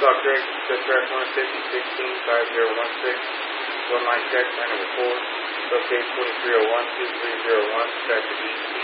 Stock Drake, Subtract 150, 16, 5016, one line check, line number 4, subcase 2301, 2301, track to